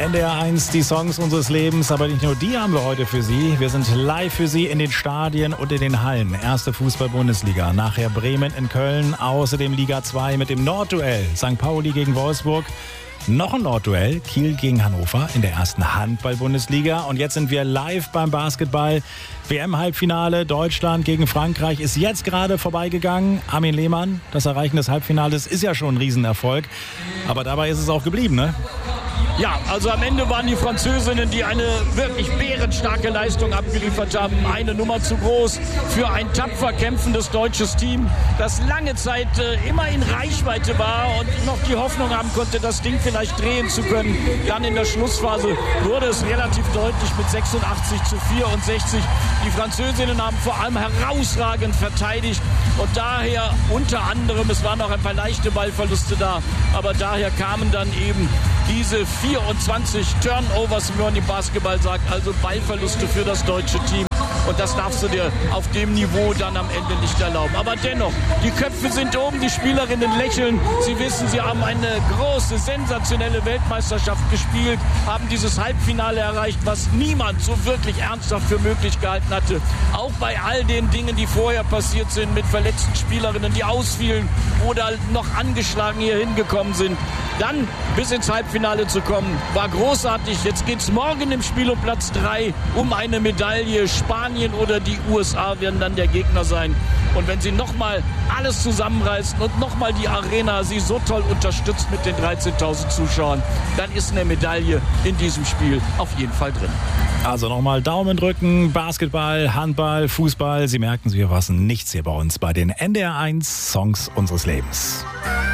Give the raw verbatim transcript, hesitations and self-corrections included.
N D R eins, die Songs unseres Lebens, aber nicht nur die haben wir heute für Sie. Wir sind live für Sie in den Stadien und in den Hallen. Erste Fußball-Bundesliga, nachher Bremen in Köln, außerdem Liga zwei mit dem Nordduell Sankt Pauli gegen Wolfsburg. Noch ein Nordduell, Kiel gegen Hannover in der ersten Handball-Bundesliga. Und jetzt sind wir live beim Basketball. W M-Halbfinale, Deutschland gegen Frankreich ist jetzt gerade vorbeigegangen. Armin Lehmann, das Erreichen des Halbfinales ist ja schon ein Riesenerfolg. Aber dabei ist es auch geblieben, ne? Ja, also am Ende waren die Französinnen, die eine wirklich bärenstarke Leistung abgeliefert haben, eine Nummer zu groß für ein tapfer kämpfendes deutsches Team, das lange Zeit äh, immer in Reichweite war und noch die Hoffnung haben konnte, das Ding vielleicht drehen zu können. Dann in der Schlussphase wurde es relativ deutlich mit sechsundachtzig zu vierundsechzig. Die Französinnen haben vor allem herausragend verteidigt und daher unter anderem, es waren auch ein paar leichte Ballverluste da, aber daher kamen dann eben diese vierundzwanzig Turnovers, wie man im Basketball sagt, also Ballverluste für das deutsche Team. Und das darfst du dir auf dem Niveau dann am Ende nicht erlauben. Aber dennoch, die Köpfe sind oben, die Spielerinnen lächeln. Sie wissen, sie haben eine große, sensationelle Weltmeisterschaft gespielt, haben dieses Halbfinale erreicht, was niemand so wirklich ernsthaft für möglich gehalten hatte. Auch bei all den Dingen, die vorher passiert sind, mit verletzten Spielerinnen, die ausfielen oder noch angeschlagen hier hingekommen sind. Dann bis ins Halbfinale zu kommen, war großartig. Jetzt geht es morgen im Spiel um Platz drei um eine Medaille. Spanien oder die U S A werden dann der Gegner sein. Und wenn sie nochmal alles zusammenreißen und nochmal die Arena sie so toll unterstützt mit den dreizehntausend Zuschauern, dann ist eine Medaille in diesem Spiel auf jeden Fall drin. Also nochmal Daumen drücken, Basketball, Handball, Fußball. Sie merken, Sie verpassen nichts hier bei uns bei den N D R eins Songs unseres Lebens.